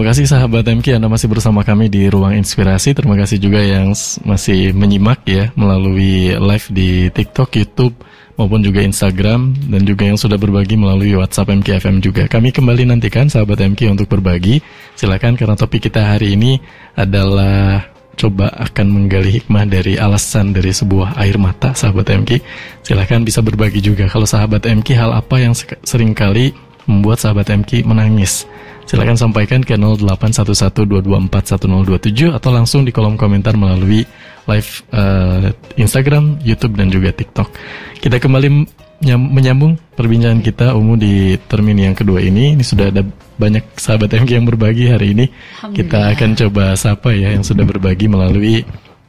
Terima kasih sahabat MK, Anda masih bersama kami di Ruang Inspirasi. Terima kasih juga yang masih menyimak ya melalui live di TikTok, YouTube maupun juga Instagram, dan juga yang sudah berbagi melalui WhatsApp MK FM juga. Kami kembali nantikan sahabat MK untuk berbagi. Silakan, karena topik kita hari ini adalah coba akan menggali hikmah dari alasan dari sebuah air mata, sahabat MK. Silakan bisa berbagi juga. Kalau sahabat MK, hal apa yang seringkali membuat sahabat MK menangis? Silakan sampaikan ke 081122411027 atau langsung di kolom komentar melalui live Instagram, YouTube, dan juga TikTok. Kita kembali menyambung perbincangan kita di termin yang kedua ini. Ini sudah ada banyak sahabat MK yang berbagi hari ini. Kita akan coba sapa ya yang sudah berbagi melalui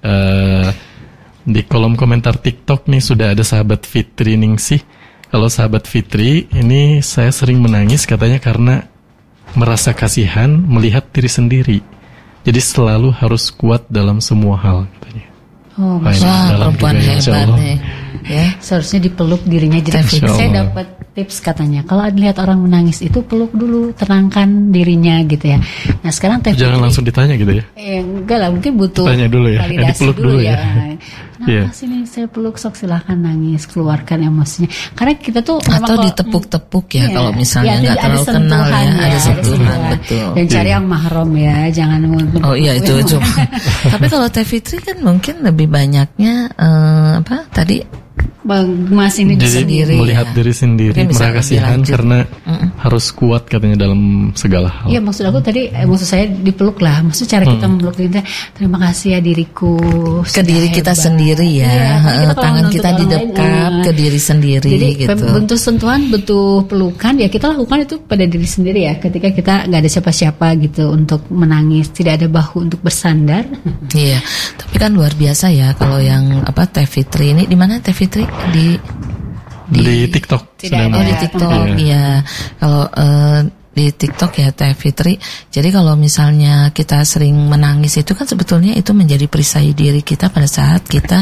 di kolom komentar TikTok nih. Sudah ada sahabat Fitri Ningsih. Kalau sahabat Fitri, ini saya sering menangis katanya karena merasa kasihan melihat diri sendiri. Jadi selalu harus kuat dalam semua hal katanya. Oh, perempuan hebat nih. Ya, seharusnya dipeluk dirinya. Jadi saya dapat tips katanya, kalau lihat orang menangis itu peluk dulu, tenangkan dirinya gitu ya. Nah sekarang jangan langsung ditanya gitu ya. Enggak lah, mungkin butuh tanya dulu ya, validasi dulu ya. Kenapa sih nih saya peluk, sok silahkan nangis, keluarkan emosinya. Karena kita tuh atau ditepuk-tepuk ya, kalau misalnya nggak terlalu kenal ya, ada sentuhan, betul. Dan cari yang mahram ya, jangan. Oh iya itu. Tapi kalau Teh Fitri kan mungkin lebih banyaknya tadi Mas ini sendiri melihat diri sendiri, merasa kasihan karena harus kuat katanya dalam segala hal. Iya, maksud aku tadi, maksud saya dipeluk lah. Maksud cara kita memeluk diri, terima kasih ya diriku. Ke diri kita sendiri ya, tangan kita didekap ke diri sendiri. Jadi gitu. bentuk sentuhan, bentuk pelukan ya kita lakukan itu pada diri sendiri ya. Ketika kita nggak ada siapa-siapa gitu untuk menangis, tidak ada bahu untuk bersandar. Iya, tapi kan luar biasa ya kalau yang Teh Fitri ini, di mana Teh Fitri? Di TikTok. Di TikTok ya. Kalau di TikTok ya Teh Fitri. Jadi kalau misalnya kita sering menangis itu kan sebetulnya itu menjadi perisai diri kita pada saat kita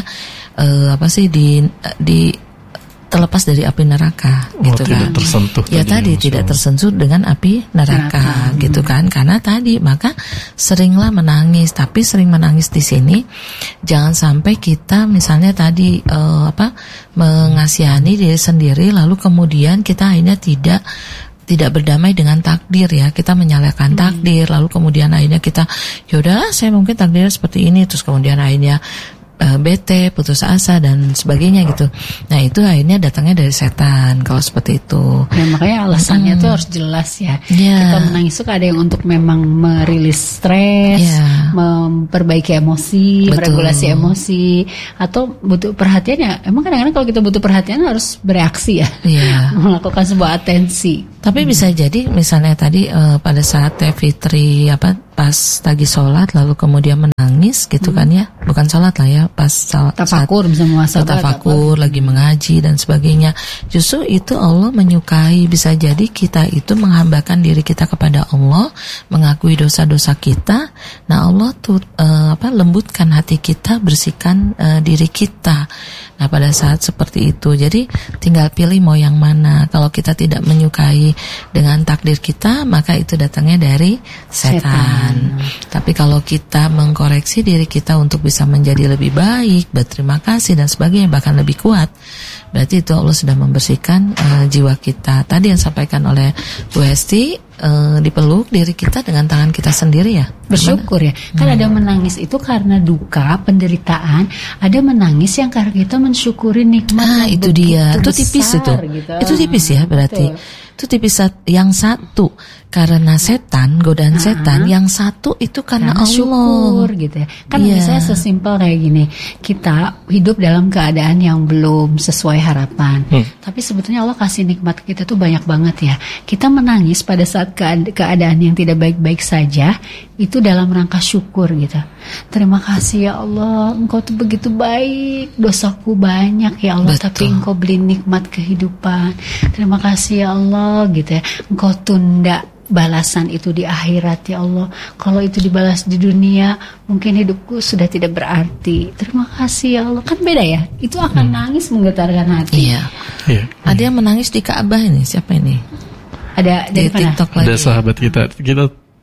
terlepas dari api neraka gitu kan. Tidak tersentuh. Ya tadi tidak tersentuh dengan api neraka gitu kan. Karena tadi maka seringlah menangis, tapi sering menangis di sini jangan sampai kita misalnya tadi mengasihani diri sendiri lalu kemudian kita akhirnya tidak berdamai dengan takdir ya, kita menyalahkan takdir lalu kemudian akhirnya kita yaudahlah saya mungkin takdirnya seperti ini, terus kemudian akhirnya bete, putus asa dan sebagainya gitu. Nah itu akhirnya datangnya dari setan kalau seperti itu. Nah makanya alasannya tuh harus jelas ya. Kita menangis itu ada yang untuk memang merilis stres, memperbaiki emosi, meregulasi emosi, atau butuh perhatian ya. Emang kadang-kadang kalau kita butuh perhatian harus bereaksi ya, melakukan sebuah atensi. Tapi bisa jadi misalnya tadi pada saat Teh Fitri pas lagi sholat lalu kemudian menangis gitu kan ya, bukan sholat lah ya, pas tafakur lagi mengaji dan sebagainya. Justru itu Allah menyukai. Bisa jadi kita itu menghambakan diri kita kepada Allah, mengakui dosa-dosa kita. Nah Allah tuh lembutkan hati kita, bersihkan diri kita. Nah pada saat seperti itu, jadi tinggal pilih mau yang mana. Kalau kita tidak menyukai dengan takdir kita, maka itu datangnya dari setan. Tapi kalau kita mengkoreksi diri kita untuk bisa menjadi lebih baik, berterima kasih dan sebagainya, bahkan lebih kuat, berarti itu Allah sudah membersihkan jiwa kita. Tadi yang disampaikan oleh Bu Hesti, dipeluk diri kita dengan tangan kita sendiri ya. Bersyukur ya. Kan ada menangis itu karena duka, penderitaan. Ada menangis yang karena kita mensyukuri nikmat. Itu dia. Itu tipis itu. Gitu. Itu tipis ya berarti. Itu tipis yang satu karena setan, godaan setan, yang satu itu karena Allah. Syukur gitu ya. Kan misalnya sesimpel kayak gini, kita hidup dalam keadaan yang belum sesuai harapan. Tapi sebetulnya Allah kasih nikmat kita tuh banyak banget ya. Kita menangis pada saat keadaan yang tidak baik-baik saja, itu dalam rangka syukur gitu. Terima kasih ya Allah, Engkau tuh begitu baik, dosaku banyak ya Allah. Betul. Tapi Engkau beri nikmat kehidupan. Terima kasih ya Allah gitu ya. Engkau tunda balasan itu di akhirat ya Allah. Kalau itu dibalas di dunia, mungkin hidupku sudah tidak berarti. Terima kasih ya Allah. Kan beda ya. Itu akan nangis menggetarkan hati. Iya. Ada yang menangis di Ka'bah ini. Siapa ini? Ada di TikTok lagi. Ada sahabat kita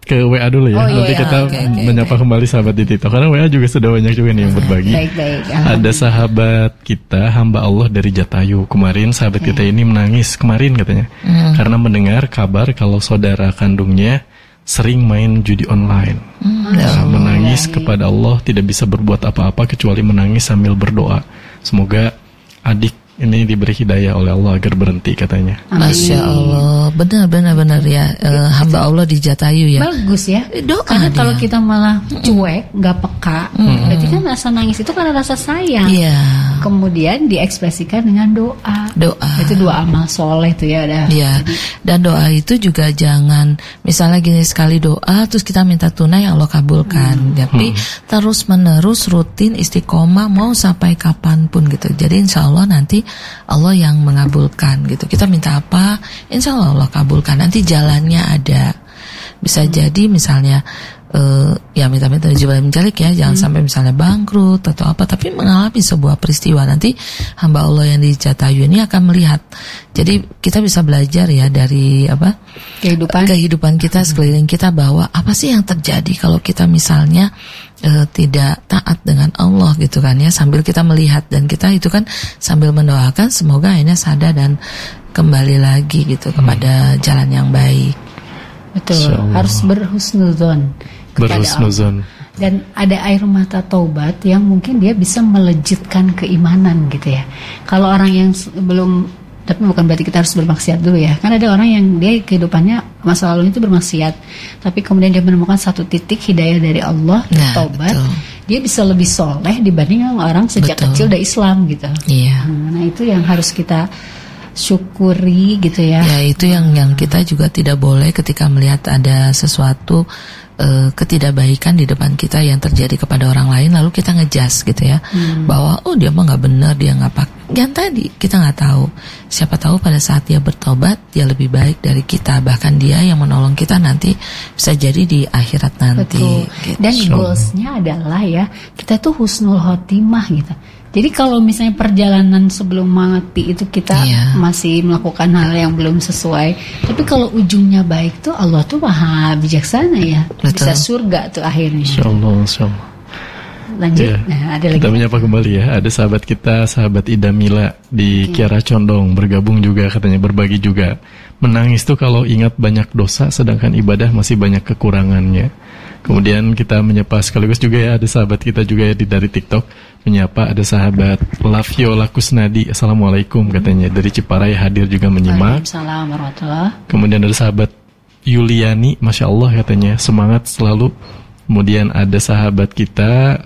ke WA dulu ya. Nanti kita menyapa kembali sahabat di TikTok, karena WA juga sudah banyak juga nih yang berbagi. Baik. Ada sahabat kita, hamba Allah dari Jatayu. Kemarin sahabat kita ini menangis kemarin katanya, karena mendengar kabar kalau saudara kandungnya sering main judi online. Menangis kepada Allah, tidak bisa berbuat apa-apa kecuali menangis sambil berdoa. Semoga adik ini diberi hidayah oleh Allah agar berhenti katanya. Masya Allah, benar ya, hamba Allah di Jatayu ya. Bagus ya. Doa karena dia. kalau kita malah cuek, nggak peka, berarti kan rasa nangis itu karena rasa sayang. Iya. Kemudian diekspresikan dengan doa. Itu dua amal soleh tuh ya. Iya. Dan doa itu juga jangan misalnya gini, sekali doa terus kita minta tunai Allah kabulkan. Tapi terus menerus rutin istiqomah mau sampai kapanpun gitu. Jadi insya Allah nanti Allah yang mengabulkan gitu. Kita minta apa, insya Allah kabulkan. Nanti jalannya ada. Bisa jadi misalnya ya minta-minta jiwa menjalik ya, jangan sampai misalnya bangkrut atau apa, tapi mengalami sebuah peristiwa. Nanti hamba Allah yang di Jatayu ini akan melihat. Jadi kita bisa belajar ya dari kehidupan kita sekeliling kita, bahwa apa sih yang terjadi kalau kita misalnya tidak taat dengan Allah gitu kan ya, sambil kita melihat, dan kita itu kan sambil mendoakan semoga akhirnya sadar dan kembali lagi gitu kepada jalan yang baik. Betul, harus berhusnuzon kepada Allah. Dan ada air mata taubat yang mungkin dia bisa melejitkan keimanan gitu ya. Kalau orang yang belum, tapi bukan berarti kita harus bermaksiat dulu ya. Kan ada orang yang dia kehidupannya masa lalu itu bermaksiat, tapi kemudian dia menemukan satu titik hidayah dari Allah, taubat, dia bisa lebih soleh dibanding orang sejak kecil udah Islam gitu. Iya. Nah itu yang harus kita syukuri gitu ya. Ya itu yang kita juga tidak boleh ketika melihat ada sesuatu ketidakbaikan di depan kita yang terjadi kepada orang lain, lalu kita ngejas gitu ya, bahwa dia mah nggak benar, dia nggak pak. Yang tadi kita nggak tahu, siapa tahu pada saat dia bertobat dia lebih baik dari kita, bahkan dia yang menolong kita nanti bisa jadi di akhirat nanti. Gitu. Dan goalsnya adalah ya kita tuh husnul khotimah gitu. Jadi kalau misalnya perjalanan sebelum mati itu kita masih melakukan hal yang belum sesuai, tapi kalau ujungnya baik tuh Allah tuh maha bijaksana ya. Betul. Bisa surga tuh akhirnya. Insyaallah. Lanjut. Nah, ada lagi. Kita menyapa kembali ya. Ada sahabat kita, sahabat Ida Mila di Kiara Condong, bergabung juga katanya, berbagi juga. Menangis tuh kalau ingat banyak dosa sedangkan ibadah masih banyak kekurangannya. Kemudian kita menyapa sekaligus juga ya, ada sahabat kita juga ya dari TikTok menyapa, ada sahabat Lavio Lakusnadi, Assalamualaikum katanya, dari Ciparai hadir juga menyimak. Waalaikumsalam warahmatullahi. Kemudian ada sahabat Yuliani, Masya Allah katanya, semangat selalu. Kemudian ada sahabat kita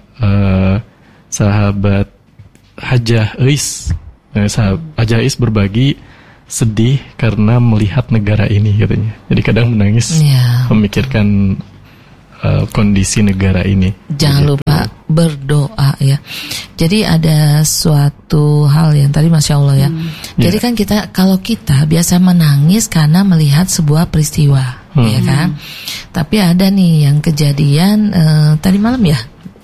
sahabat Hajah Eis, Hajah Eis berbagi sedih karena melihat negara ini katanya. Jadi kadang menangis memikirkan kondisi negara ini. Jangan lupa berdoa ya. Jadi ada suatu hal yang tadi Masya Allah ya. Jadi kan kalau kita biasa menangis karena melihat sebuah peristiwa, ya kan. Tapi ada nih yang kejadian tadi malam ya,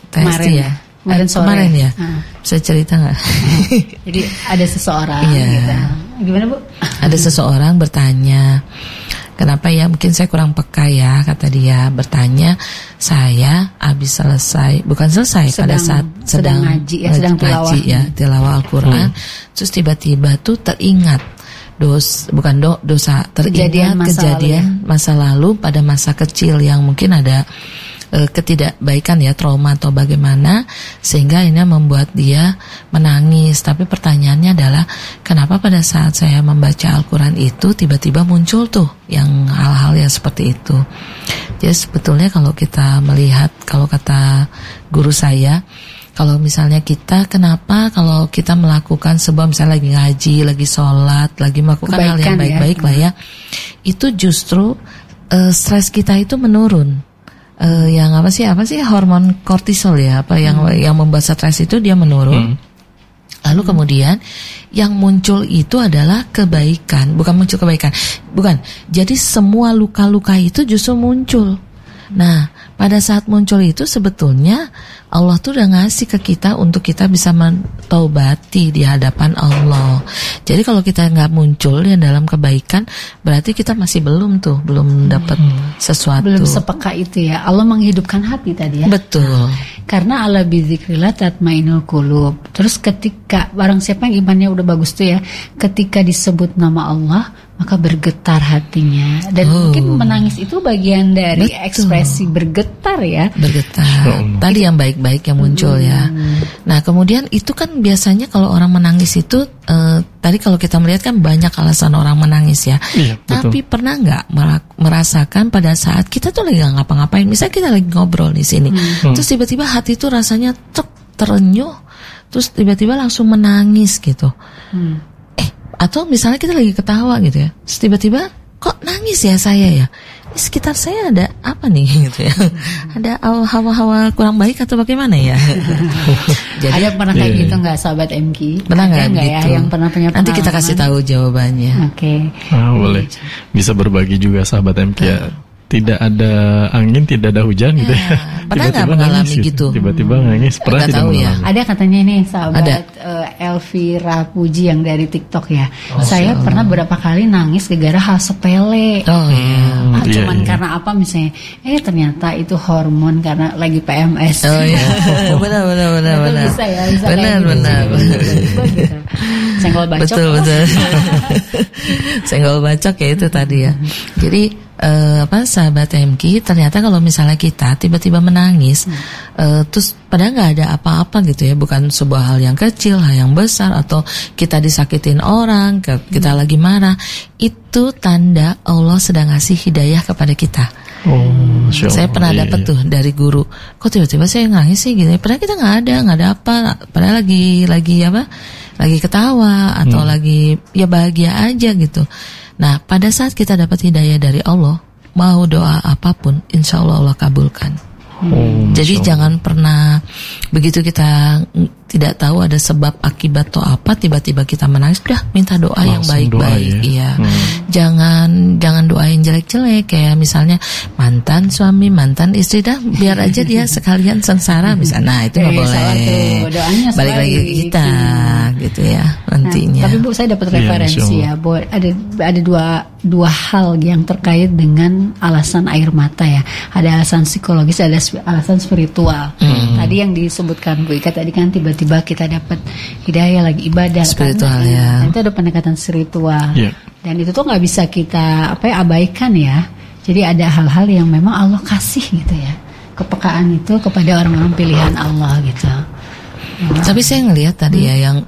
kemarin ya. Bisa cerita nggak? Jadi ada seseorang. Gitu. Gimana Bu? Ada seseorang bertanya, kenapa ya, mungkin saya kurang peka ya, kata dia, bertanya, saya habis selesai, bukan selesai, pada saat sedang ngaji ya, tilawah Al-Quran, terus tiba-tiba tuh teringat dosa, teringat kejadian masa lalu pada masa kecil yang mungkin ada ketidakbaikan ya, trauma atau bagaimana, sehingga ini membuat dia menangis. Tapi pertanyaannya adalah, kenapa pada saat saya membaca Al-Quran itu tiba-tiba muncul tuh yang hal-hal yang seperti itu. Jadi sebetulnya kalau kita melihat, kalau kata guru saya, kalau misalnya kita, kenapa kalau kita melakukan sebuah, misalnya lagi ngaji, lagi sholat, lagi melakukan kebaikan, hal yang baik-baik lah ya, itu justru stres kita itu menurun. Yang apa sih hormon kortisol ya, yang membuat stres itu dia menurun. Lalu kemudian yang muncul itu adalah kebaikan, bukan. Jadi semua luka-luka itu justru muncul Nah, pada saat muncul itu sebetulnya Allah tuh udah ngasih ke kita untuk kita bisa mentaubati di hadapan Allah. Jadi kalau kita nggak muncul ya dalam kebaikan, berarti kita masih belum dapat sesuatu. Belum sepeka itu ya. Allah menghidupkan hati tadi ya. Betul. Karena ala bidzikrillah tatmainul qulub. Terus ketika barang siapa yang imannya udah bagus tuh ya, ketika disebut nama Allah maka bergetar hatinya. Dan mungkin menangis itu bagian dari ekspresi bergetar ya. Bergetar. Tadi yang baik-baik yang muncul ya. Nah kemudian itu kan biasanya kalau orang menangis itu tadi kalau kita melihat kan banyak alasan orang menangis ya. Iya, tapi pernah nggak merasakan pada saat kita tuh lagi nggak ngapa-ngapain, misalnya kita lagi ngobrol di sini, terus tiba-tiba hati itu rasanya terenyuh, terus tiba-tiba langsung menangis gitu. Atau misalnya kita lagi ketawa gitu ya, terus tiba-tiba kok nangis ya saya ya, di sekitar saya ada apa nih gitu ya, ada hawa-hawa kurang baik atau bagaimana ya. Jadi ada pernah kayak gitu nggak sahabat MK? Pernah nggak gitu? Ya, yang pernah punya nanti kita kasih tahu jawabannya. Oke. Boleh, bisa berbagi juga sahabat MK ya. Tidak ada angin, tidak ada hujan gitu ya. Pernah nggak mengalami gitu? Tiba-tiba nangis. Pernah tidak mengalami? Ya. Ada katanya nih sahabat Elvira Puji yang dari TikTok ya. Saya pernah beberapa kali nangis gara-gara hal sepele. Cuman karena apa misalnya? Ternyata itu hormon karena lagi PMS. Benar. Bisa ya, bisa benar. Gitu. Senggol bacok. Betul. Senggol bacok ya itu tadi ya. Jadi sahabat MK, ternyata kalau misalnya kita tiba-tiba menangis, terus padahal nggak ada apa-apa gitu ya, bukan sebuah hal yang kecil, hal yang besar, atau kita disakitin orang, kita lagi marah, itu tanda Allah sedang ngasih hidayah kepada kita. Saya pernah dapat tuh dari guru, kok tiba-tiba saya nangis sih gitu, padahal kita nggak ada apa, padahal lagi ketawa atau lagi ya bahagia aja gitu. Nah, pada saat kita dapat hidayah dari Allah, mau doa apapun, insya Allah kabulkan. Jadi jangan pernah begitu kita tidak tahu ada sebab akibat atau apa, tiba-tiba kita menangis, udah minta doa yang baik-baik. Iya. Jangan doa yang jelek-jelek, kayak misalnya mantan suami, mantan istri, dah biar aja dia sekalian sengsara misalnya. Nah, itu nggak boleh. Balik lagi ke kita gitu ya nantinya. Tapi Bu, saya dapat referensi ya, Bu, ada dua hal yang terkait dengan alasan air mata ya. Ada alasan psikologis, ada alasan spiritual. Tadi yang disebutkan Bu Ika tadi kan tiba-tiba kita dapat hidayah lagi ibadah spiritual kan? Itu ada pendekatan spiritual. Dan itu tuh nggak bisa kita abaikan ya. Jadi ada hal-hal yang memang Allah kasih gitu ya. Kepekaan itu kepada orang-orang pilihan Allah gitu. Tapi saya ngelihat tadi ya yang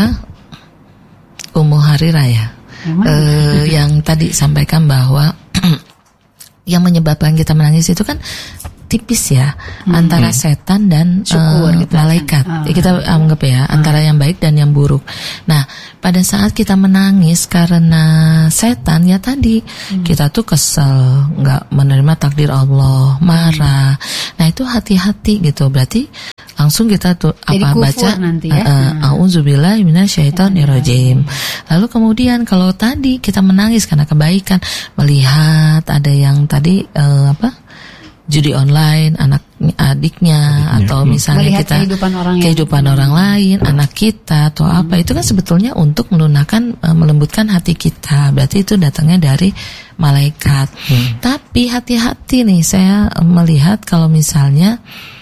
Ummu Harirah ya. Yang tadi sampaikan bahwa yang menyebabkan kita menangis itu kan tipis ya, antara setan dan malaikat. Kita anggap ya antara yang baik dan yang buruk. Nah, pada saat kita menangis karena setan ya tadi kita tuh kesel, nggak menerima takdir Allah, marah. Nah, itu hati-hati gitu. Berarti langsung kita tuh baca auzubillahi minasyaitonirrajim. Lalu kemudian kalau tadi kita menangis karena kebaikan, melihat ada yang tadi judi online adiknya atau misalnya melihat kita kehidupan orang lain, anak kita atau apa, itu kan sebetulnya untuk melembutkan hati kita. Berarti itu datangnya dari malaikat. Tapi hati-hati nih, saya melihat kalau misalnya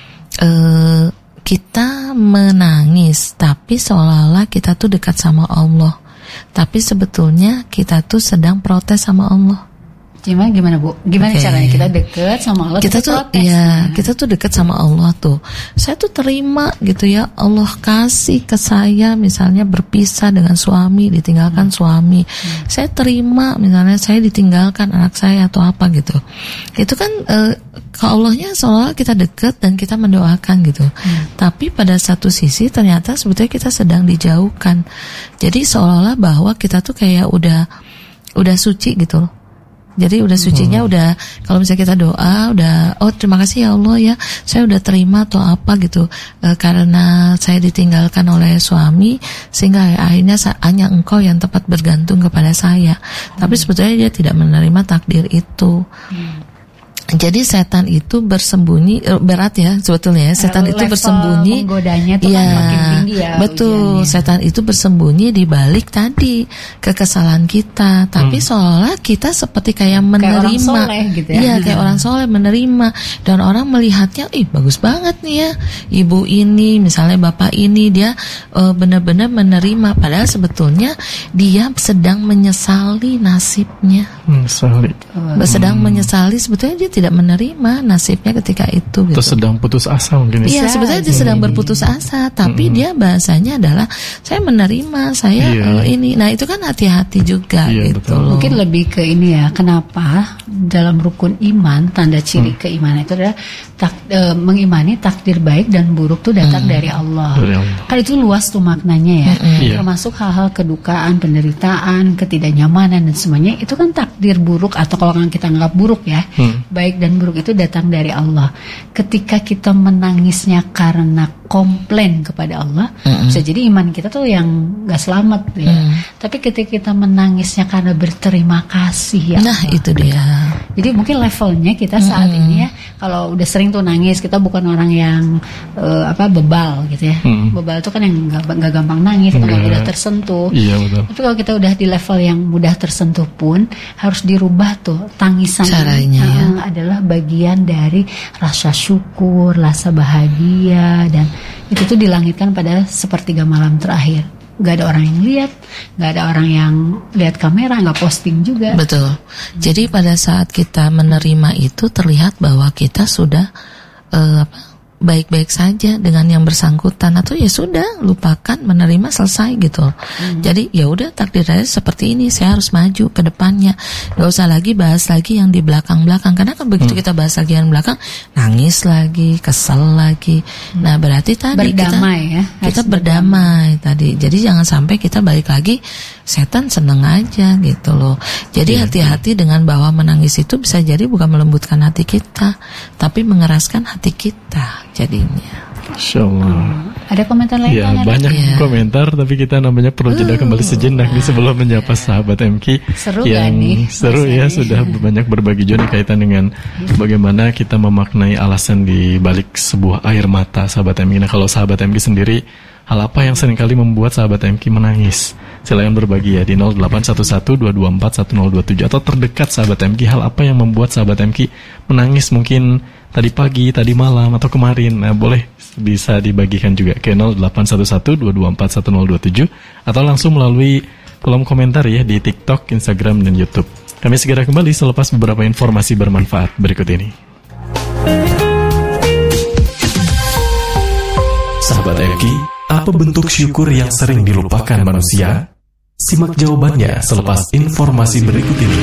kita menangis tapi seolah-olah kita tuh dekat sama Allah, tapi sebetulnya kita tuh sedang protes sama Allah. Gimana Bu? Gimana caranya kita dekat sama Allah? Kita tuh kita tuh dekat sama Allah tuh. Saya tuh terima gitu ya, Allah kasih ke saya misalnya berpisah dengan suami, ditinggalkan suami. Saya terima misalnya saya ditinggalkan anak saya atau apa gitu. Itu kan ke Allahnya seolah kita dekat dan kita mendoakan gitu. Tapi pada satu sisi ternyata sebetulnya kita sedang dijauhkan. Jadi seolah-olah bahwa kita tuh kayak udah suci gitu loh. Jadi udah sucinya udah, kalau misalnya kita doa udah, terima kasih ya Allah ya, saya udah terima atau apa gitu, karena saya ditinggalkan oleh suami sehingga akhirnya hanya engkau yang tepat bergantung kepada saya. Tapi sebetulnya dia tidak menerima takdir itu. Jadi setan itu bersembunyi, berat ya sebetulnya. Setan itu bersembunyi, menggodanya tuh kan makin tinggi ya. Betul, ujiannya. Setan itu bersembunyi di balik tadi kekesalan kita. Tapi seolah kita seperti kayak menerima, kayak orang soleh gitu ya. Iya, kayak orang soleh menerima. Dan orang melihatnya, bagus banget nih ya, ibu ini, misalnya bapak ini, dia benar-benar menerima. Padahal sebetulnya dia sedang menyesali nasibnya. Sedang menyesali, sebetulnya dia tidak menerima nasibnya ketika itu gitu. Terus sedang putus asa mungkin. Iya, sebetulnya dia sedang berputus asa, tapi dia bahasanya adalah saya menerima, saya ini. Nah, itu kan hati-hati juga gitu loh. Mungkin lebih ke ini ya, kenapa dalam rukun iman tanda ciri keimanan itu adalah mengimani takdir baik dan buruk itu datang dari Allah. Kan itu luas tuh maknanya ya. Termasuk hal-hal kedukaan, penderitaan, ketidaknyamanan dan semuanya itu kan takdir buruk, atau kalau kita anggap buruk ya, baik dan buruk itu datang dari Allah. Ketika kita menangisnya karena komplain kepada Allah, bisa jadi iman kita tuh yang gak selamat ya. Tapi ketika kita menangisnya karena berterima kasih ya Allah, itu dia. Jadi mungkin levelnya kita saat ini ya, kalau udah sering tuh nangis, kita bukan orang yang bebal gitu ya. Bebal itu kan yang gak gampang nangis, atau gak mudah tersentuh. Iya, betul. Tapi kalau kita udah di level yang mudah tersentuh pun harus dirubah tuh tangisan. Caranya adalah bagian dari rasa syukur, rasa bahagia, dan itu tuh dilangitkan pada sepertiga malam terakhir. Gak ada orang yang lihat, gak ada orang yang lihat kamera, gak posting juga. Betul. Jadi pada saat kita menerima itu terlihat bahwa kita sudah baik-baik saja dengan yang bersangkutan, atau ya sudah lupakan, menerima, selesai gitu. Jadi ya udah, takdir saya seperti ini, saya harus maju ke depannya. Gak usah lagi bahas lagi yang di belakang-belakang, karena kan begitu kita bahas lagi yang belakang, nangis lagi, kesel lagi. Nah, berarti tadi berdamai kita berdamai tadi. Jadi jangan sampai kita balik lagi, setan seneng aja gitu loh. Jadi hati-hati dengan bahwa menangis itu bisa jadi bukan melembutkan hati kita, tapi mengeraskan hati kita jadinya. Insyaallah. Ada komentar lain? Ya, banyak komentar, tapi kita namanya perlu jeda kembali sejenak nih sebelum menyapa sahabat MQ yang seru ya, sudah banyak berbagi juga kaitan dengan bagaimana kita memaknai alasan di balik sebuah air mata sahabat MQ. Nah, kalau sahabat MQ sendiri, hal apa yang seringkali membuat sahabat MQ menangis? Silakan berbagi ya di 0811-224-1027, atau terdekat sahabat MQ, hal apa yang membuat sahabat MQ menangis mungkin tadi pagi, tadi malam, atau kemarin. Nah, boleh bisa dibagikan juga ke 0811-224-1027, atau langsung melalui kolom komentar ya di TikTok, Instagram, dan YouTube. Kami segera kembali selepas beberapa informasi bermanfaat berikut ini. Sahabat MQ, apa bentuk syukur yang sering dilupakan manusia? Simak jawabannya selepas informasi berikut ini.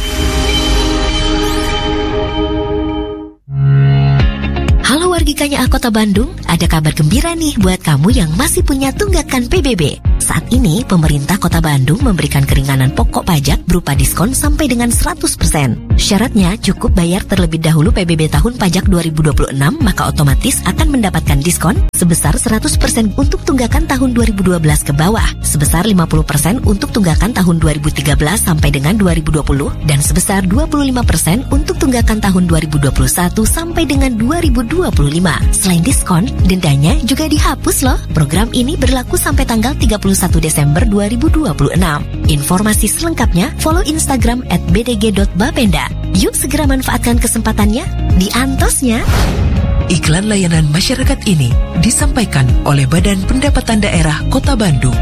Halo wargikanya Kota Bandung, ada kabar gembira nih buat kamu yang masih punya tunggakan PBB. Saat ini, pemerintah Kota Bandung memberikan keringanan pokok pajak berupa diskon sampai dengan 100%. Syaratnya cukup bayar terlebih dahulu PBB tahun pajak 2026, maka otomatis akan mendapatkan diskon sebesar 100% untuk tunggakan tahun 2012 ke bawah, sebesar 50% untuk tunggakan tahun 2013 sampai dengan 2020, dan sebesar 25% untuk tunggakan tahun 2021 sampai dengan 2025. Selain diskon, dendanya juga dihapus loh. Program ini berlaku sampai tanggal 31 Desember 2026. Informasi selengkapnya follow Instagram @bdg.bapenda. Yuk segera manfaatkan kesempatannya, diantosnya. Iklan layanan masyarakat ini disampaikan oleh Badan Pendapatan Daerah Kota Bandung.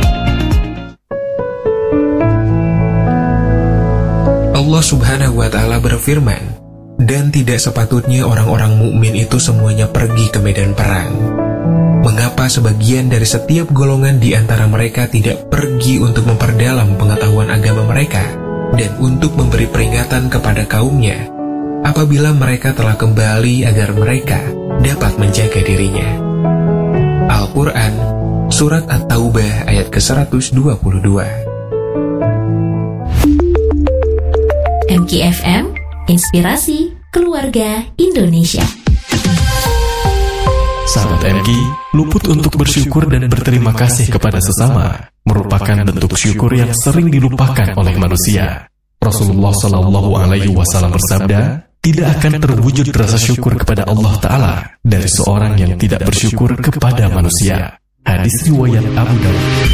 Allah Subhanahu wa Ta'ala berfirman, "Dan tidak sepatutnya orang-orang mukmin itu semuanya pergi ke medan perang. Mengapa sebagian dari setiap golongan di antara mereka tidak pergi untuk memperdalam pengetahuan agama mereka dan untuk memberi peringatan kepada kaumnya apabila mereka telah kembali agar mereka dapat menjaga dirinya." Al-Quran, Surat At-Taubah ayat ke-122. MKFM, Inspirasi Keluarga Indonesia. Sahabat MQ, luput untuk bersyukur dan berterima kasih kepada sesama merupakan bentuk syukur yang sering dilupakan oleh manusia. Rasulullah SAW bersabda, tidak akan terwujud rasa syukur kepada Allah Ta'ala dari seorang yang tidak bersyukur kepada manusia. Hadis riwayat Abu Dawud.